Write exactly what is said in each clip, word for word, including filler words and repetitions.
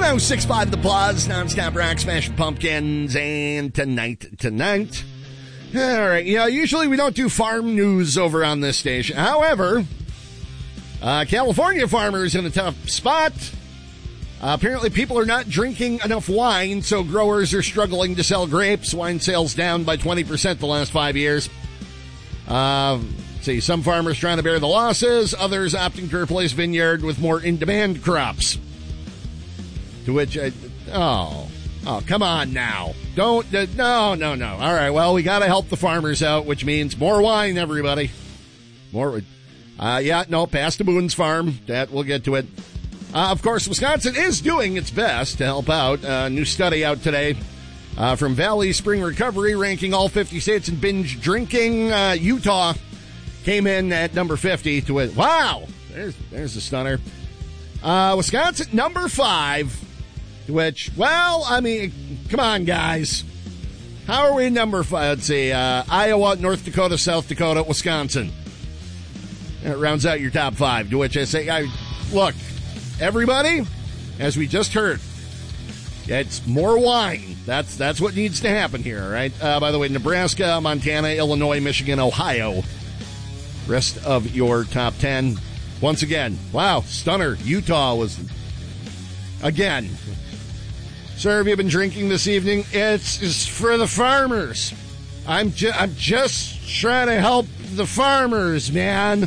one oh six point five The Buzz, nonstop rock, smashing pumpkins, and tonight, tonight. All right, yeah, usually we don't do farm news over on this station. However, uh, California farmers in a tough spot. Uh, apparently people are not drinking enough wine, so growers are struggling to sell grapes. Wine sales down by twenty percent the last five years. Uh, see, some farmers trying to bear the losses, others opting to replace vineyard with more in-demand crops. To which, I, oh, oh, come on now. Don't, uh, no, no, no. All right, well, we got to help the farmers out, which means more wine, everybody. More, uh, yeah, no, past the Boone's Farm. That, we'll get to it. Uh, of course, Wisconsin is doing its best to help out. A uh, new study out today uh, from Valley Spring Recovery, ranking all fifty states in binge drinking. Uh, Utah came in at number fifty to it. Wow, there's there's a stunner. Uh, Wisconsin, number five, to which, well, I mean, come on, guys. How are we number five? Let's see, uh, Iowa, North Dakota, South Dakota, Wisconsin. That rounds out your top five, to which I say, I, look, everybody, as we just heard, it's more wine. That's that's what needs to happen here, right? Uh, by the way, Nebraska, Montana, Illinois, Michigan, Ohio. Rest of your top ten. Once again, wow, stunner. Utah was, again. Sir, have you been drinking this evening? It's, it's for the farmers. I'm, ju- I'm just trying to help the farmers, man.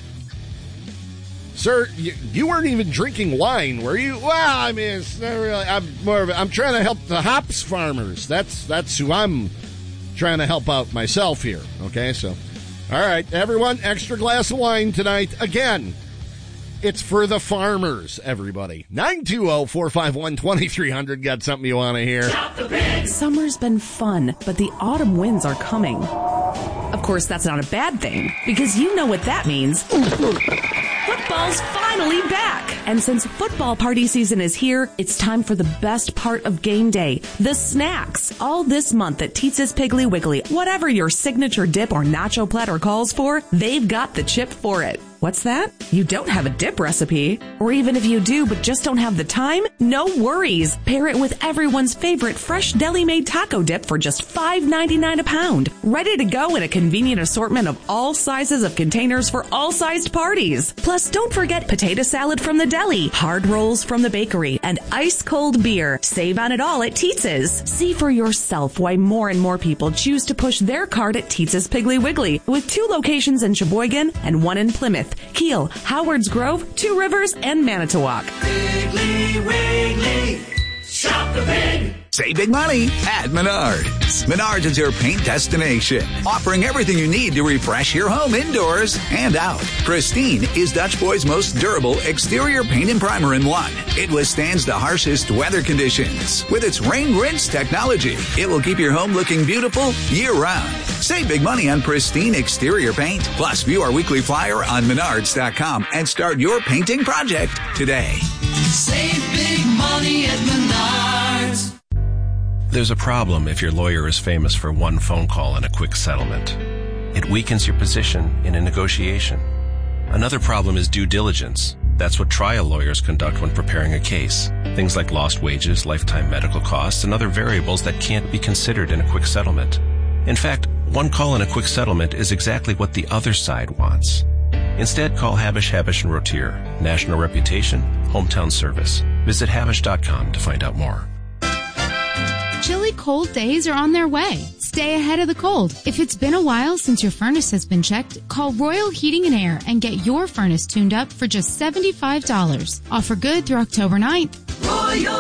Sir, you, you weren't even drinking wine, were you? Well, I mean, it's not really. I'm more of a, I'm trying to help the hops farmers. That's that's who I'm trying to help out myself here. Okay, so, all right, everyone, extra glass of wine tonight. Again, it's for the farmers, everybody. nine two zero, four five one, two three zero zero. Got something you want to hear? Summer's been fun, but the autumn winds are coming. Of course, that's not a bad thing, because you know what that means. Football's finally back! And since football party season is here, it's time for the best part of game day, the snacks. All this month at Teetz's Piggly Wiggly, whatever your signature dip or nacho platter calls for, they've got the chip for it. What's that? You don't have a dip recipe? Or even if you do but just don't have the time? No worries. Pair it with everyone's favorite fresh deli-made taco dip for just five ninety-nine a pound. Ready to go in a convenient assortment of all sizes of containers for all sized parties. Plus, don't forget potato salad from the deli, hard rolls from the bakery, and ice-cold beer. Save on it all at Teetz's. See for yourself why more and more people choose to push their cart at Teetz's Piggly Wiggly, with two locations in Sheboygan and one in Plymouth, Kiel, Howards Grove, Two Rivers, and Manitowoc. Piggly Wiggly, shop the pig. Save big money at Menards. Menards is your paint destination, offering everything you need to refresh your home indoors and out. Pristine is Dutch Boy's most durable exterior paint and primer in one. It withstands the harshest weather conditions. With its rain rinse technology, it will keep your home looking beautiful year-round. Save big money on Pristine exterior paint. Plus, view our weekly flyer on Menards dot com and start your painting project today. Save big money at Menards. There's a problem if your lawyer is famous for one phone call and a quick settlement. It weakens your position in a negotiation. Another problem is due diligence. That's what trial lawyers conduct when preparing a case. Things like lost wages, lifetime medical costs, and other variables that can't be considered in a quick settlement. In fact, one call and a quick settlement is exactly what the other side wants. Instead, call Habish, Habish and Rotier. National reputation, hometown service. Visit Habish dot com to find out more. Chilly cold days are on their way. Stay ahead of the cold. If it's been a while since your furnace has been checked, call Royal Heating and Air and get your furnace tuned up for just seventy-five dollars. Offer good through October ninth. Royal